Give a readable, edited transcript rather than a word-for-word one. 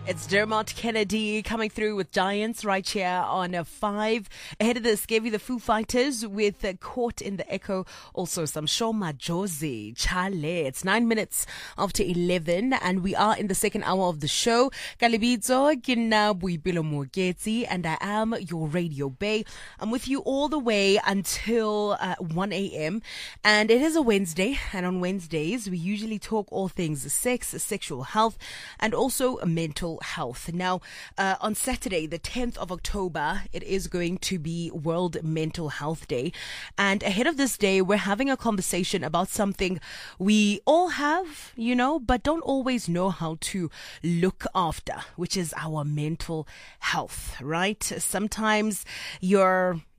It's Dermot Kennedy coming through with Giants right here on a 5. Ahead of this, gave you the Foo Fighters with Caught in the Echo. Also some Shoma Josie, Chale. It's 9 minutes after 11 and we are in the second hour of the show. Kalibitso, Kina Buipilo Mugeti, and I am your Radio Bay. I'm with you all the way until 1 a.m. And it is a Wednesday, and on Wednesdays we usually talk all things sex, sexual health, and also mental health. Now, on Saturday, the 10th of October, it is going to be World Mental Health Day. And ahead of this day, we're having a conversation about something we all have, but don't always know how to look after, which is our mental health, right? Sometimes you're